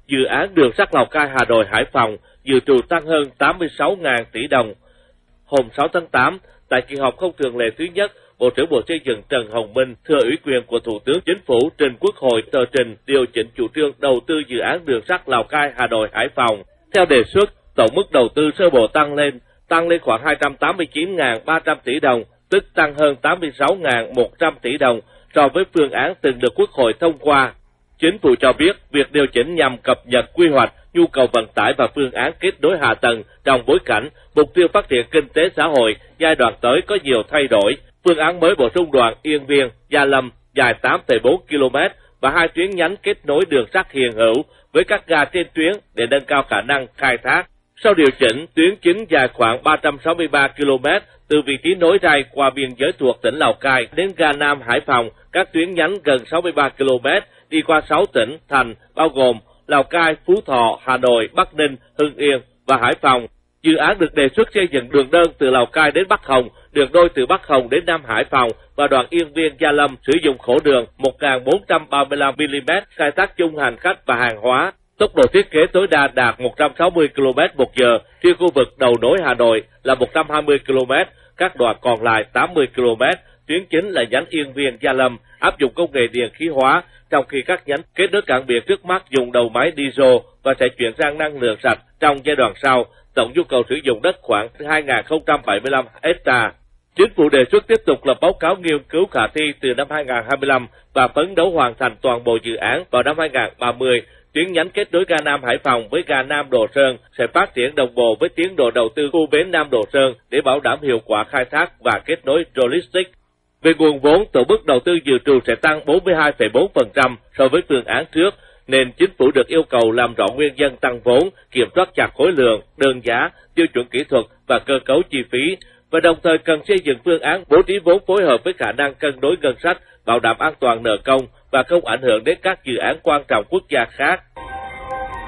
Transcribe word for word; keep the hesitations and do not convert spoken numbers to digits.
dự án đường sắt Lào Cai Hà Nội Hải Phòng dự trù tăng hơn tám mươi sáu nghìn tỷ đồng. Hôm sáu tháng tám, tại kỳ họp không thường lệ thứ nhất, Bộ trưởng Bộ Xây dựng Trần Hồng Minh thừa ủy quyền của Thủ tướng Chính phủ trình Quốc hội tờ trình điều chỉnh chủ trương đầu tư dự án đường sắt Lào Cai Hà Nội Hải Phòng. Theo đề xuất, tổng mức đầu tư sơ bộ tăng lên, tăng lên khoảng hai trăm tám mươi chín nghìn ba trăm tỷ đồng, tức tăng hơn tám mươi sáu nghìn một trăm tỷ đồng so với phương án từng được Quốc hội thông qua. Chính phủ cho biết việc điều chỉnh nhằm cập nhật quy hoạch, nhu cầu vận tải và phương án kết nối hạ tầng trong bối cảnh mục tiêu phát triển kinh tế xã hội giai đoạn tới có nhiều thay đổi. Phương án mới bổ sung đoạn Yên Viên - Gia Lâm dài tám phẩy bốn ki lô mét và hai tuyến nhánh kết nối đường sắt hiện hữu với các ga trên tuyến để nâng cao khả năng khai thác. Sau điều chỉnh, tuyến chính dài khoảng ba trăm sáu mươi ba ki lô mét từ vị trí nối ray qua biên giới thuộc tỉnh Lào Cai đến ga Nam Hải Phòng, các tuyến nhánh gần sáu mươi ba ki lô mét đi qua sáu tỉnh thành bao gồm Lào Cai, Phú Thọ, Hà Nội, Bắc Ninh, Hưng Yên và Hải Phòng. Dự án được đề xuất xây dựng đường đơn từ Lào Cai đến Bắc Hồng, đường đôi từ Bắc Hồng đến Nam Hải Phòng và đoạn Yên Viên - Gia Lâm sử dụng khổ đường một nghìn bốn trăm ba mươi lăm mi li mét, khai thác chung hành khách và hàng hóa. Tốc độ thiết kế tối đa đạt một trăm sáu mươi ki lô mét một giờ, riêng khu vực đầu nối Hà Nội là một trăm hai mươi ki lô mét, các đoạn còn lại tám mươi ki lô mét. Tuyến chính là nhánh Yên Viên - Gia Lâm áp dụng công nghệ điện khí hóa, trong khi các nhánh kết nối cảng biển trước mắt dùng đầu máy diesel và sẽ chuyển sang năng lượng sạch trong giai đoạn sau. Tổng nhu cầu sử dụng đất khoảng hai nghìn không trăm bảy mươi lăm ha. Chính phủ đề xuất tiếp tục lập báo cáo nghiên cứu khả thi từ năm hai nghìn không trăm hai mươi lăm và phấn đấu hoàn thành toàn bộ dự án vào năm hai nghìn không trăm ba mươi. Tuyến nhánh kết nối ga Nam Hải Phòng với ga Nam Đồ Sơn sẽ phát triển đồng bộ với tiến độ đầu tư khu bến Nam Đồ Sơn để bảo đảm hiệu quả khai thác và kết nối logistics. Về nguồn vốn, tổng mức đầu tư dự trù sẽ tăng bốn mươi hai phẩy bốn phần trăm so với phương án trước, nên chính phủ được yêu cầu làm rõ nguyên nhân tăng vốn, kiểm soát chặt khối lượng, đơn giá, tiêu chuẩn kỹ thuật và cơ cấu chi phí, và đồng thời cần xây dựng phương án bố trí vốn phối hợp với khả năng cân đối ngân sách, bảo đảm an toàn nợ công và không ảnh hưởng đến các dự án quan trọng quốc gia khác.